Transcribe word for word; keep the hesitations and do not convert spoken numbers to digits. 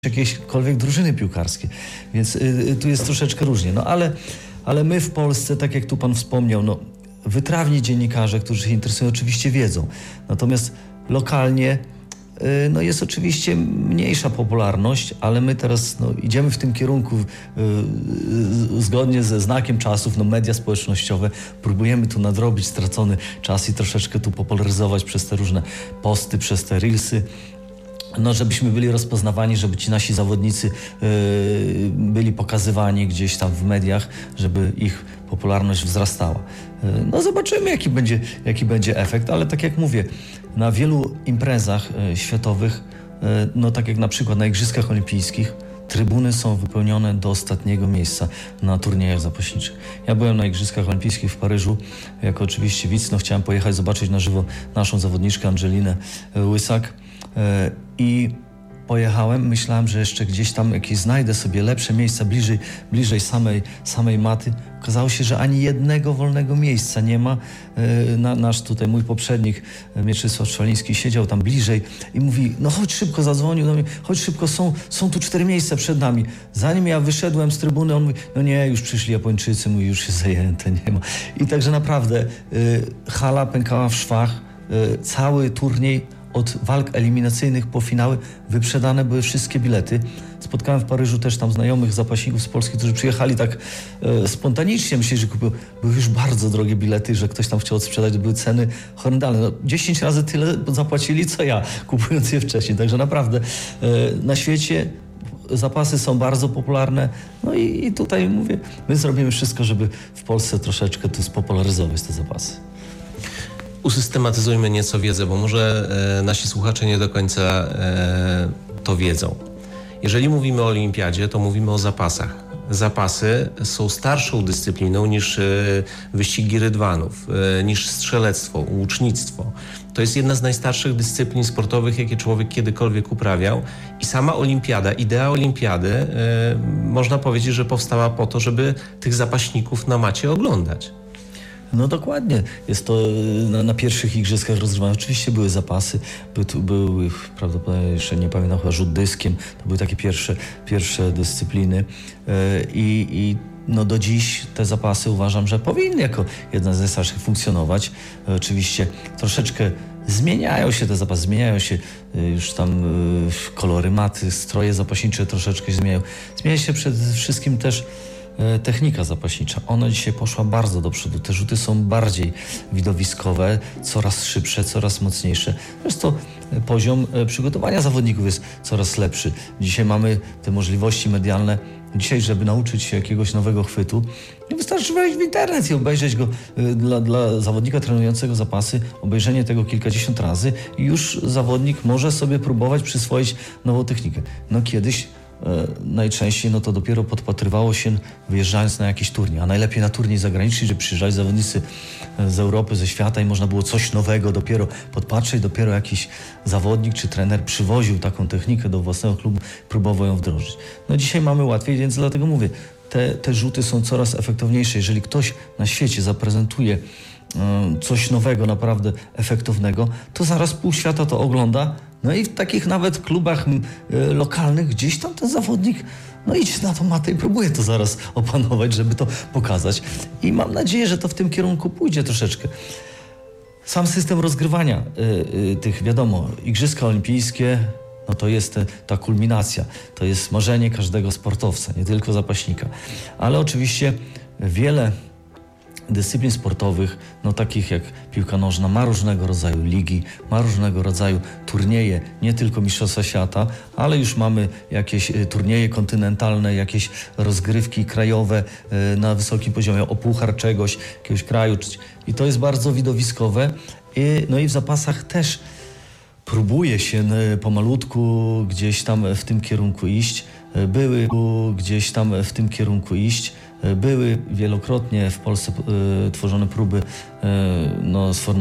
jakiejśkolwiek drużyny piłkarskiej, więc y, tu jest troszeczkę różnie. No ale, ale my w Polsce, tak jak tu pan wspomniał, no, wytrawni dziennikarze, którzy się interesują, oczywiście wiedzą. Natomiast lokalnie y, no, jest oczywiście mniejsza popularność, ale my teraz no, idziemy w tym kierunku y, y, zgodnie ze znakiem czasów, no, media społecznościowe. Próbujemy tu nadrobić stracony czas i troszeczkę tu popularyzować przez te różne posty, przez te reelsy. No, żebyśmy byli rozpoznawani, żeby ci nasi zawodnicy yy, byli pokazywani gdzieś tam w mediach, żeby ich popularność wzrastała. Yy, no zobaczymy, jaki będzie, jaki będzie efekt, ale tak jak mówię, na wielu imprezach yy, światowych, yy, no tak jak na przykład na Igrzyskach Olimpijskich, trybuny są wypełnione do ostatniego miejsca na turniejach zapaśniczych. Ja byłem na Igrzyskach Olimpijskich w Paryżu, jako oczywiście widz, no chciałem pojechać zobaczyć na żywo naszą zawodniczkę Angelinę Łysak. I pojechałem, myślałem, że jeszcze gdzieś tam jakieś znajdę sobie lepsze miejsca bliżej, bliżej samej, samej maty. Okazało się, że ani jednego wolnego miejsca nie ma. Na, nasz tutaj, mój poprzednik, Mieczysław Szwaliński, siedział tam bliżej i mówi, no chodź szybko, zadzwonił do mnie, chodź szybko, są, są tu cztery miejsca przed nami. Zanim ja wyszedłem z trybuny, on mówi, no nie, już przyszli Japończycy, mówi, już jest zajęte, nie ma. I także naprawdę y, hala pękała w szwach, y, cały turniej od walk eliminacyjnych po finały wyprzedane były wszystkie bilety. Spotkałem w Paryżu też tam znajomych zapaśników z Polski, którzy przyjechali tak e, spontanicznie. Myśleli, że kupią. Były już bardzo drogie bilety, że ktoś tam chciał odsprzedać. Były ceny horrendalne. No, dziesięć razy tyle zapłacili, co ja, kupując je wcześniej. Także naprawdę e, na świecie zapasy są bardzo popularne. No i, i tutaj mówię, my zrobimy wszystko, żeby w Polsce troszeczkę tu spopularyzować te zapasy. Usystematyzujmy nieco wiedzę, bo może e, nasi słuchacze nie do końca e, to wiedzą. Jeżeli mówimy o olimpiadzie, to mówimy o zapasach. Zapasy są starszą dyscypliną niż e, wyścigi rydwanów, e, niż strzelectwo, łucznictwo. To jest jedna z najstarszych dyscyplin sportowych, jakie człowiek kiedykolwiek uprawiał. I sama olimpiada, idea olimpiady, e, można powiedzieć, że powstała po to, żeby tych zapaśników na macie oglądać. No dokładnie. Jest to na, na pierwszych igrzyskach rozgrywane. Oczywiście były zapasy, by, tu, były prawdopodobnie, jeszcze nie pamiętam, chyba rzut dyskiem. To były takie pierwsze, pierwsze dyscypliny. Yy, i no do dziś te zapasy uważam, że powinny jako jedna z najstarszych funkcjonować. Yy, oczywiście troszeczkę zmieniają się te zapasy, zmieniają się yy, już tam yy, kolory maty, stroje zapaśnicze troszeczkę się zmieniają. Zmienia się przede wszystkim też technika zapaśnicza. Ona dzisiaj poszła bardzo do przodu. Te rzuty są bardziej widowiskowe, coraz szybsze, coraz mocniejsze. Zresztą poziom przygotowania zawodników jest coraz lepszy. Dzisiaj mamy te możliwości medialne. Dzisiaj, żeby nauczyć się jakiegoś nowego chwytu, nie wystarczy wejść w internet i obejrzeć go dla, dla zawodnika trenującego zapasy, obejrzenie tego kilkadziesiąt razy i już zawodnik może sobie próbować przyswoić nową technikę. No kiedyś E, najczęściej no to dopiero podpatrywało się wyjeżdżając na jakiś turniej, a najlepiej na turniej zagraniczny, że przyjeżdżali zawodnicy z Europy, ze świata i można było coś nowego dopiero podpatrzeć, dopiero jakiś zawodnik czy trener przywoził taką technikę do własnego klubu, próbował ją wdrożyć. No dzisiaj mamy łatwiej, więc dlatego mówię, te, te rzuty są coraz efektowniejsze. Jeżeli ktoś na świecie zaprezentuje e, coś nowego, naprawdę efektownego, to zaraz pół świata to ogląda. No i w takich nawet klubach y, lokalnych gdzieś tam ten zawodnik no idzie na tą matę i próbuje to zaraz opanować, żeby to pokazać. I mam nadzieję, że to w tym kierunku pójdzie troszeczkę. Sam system rozgrywania y, y, tych, wiadomo, Igrzyska Olimpijskie, no to jest te, ta kulminacja. To jest marzenie każdego sportowca, nie tylko zapaśnika. Ale oczywiście wiele dyscyplin sportowych, no takich jak piłka nożna, ma różnego rodzaju ligi, ma różnego rodzaju turnieje, nie tylko Mistrzostwa Świata, ale już mamy jakieś turnieje kontynentalne, jakieś rozgrywki krajowe na wysokim poziomie, o puchar czegoś, jakiegoś kraju. I to jest bardzo widowiskowe. I, no i w zapasach też próbuje się pomalutku gdzieś tam w tym kierunku iść. Były gdzieś tam w tym kierunku iść. Były wielokrotnie w Polsce y, tworzone próby y, no, sformułowane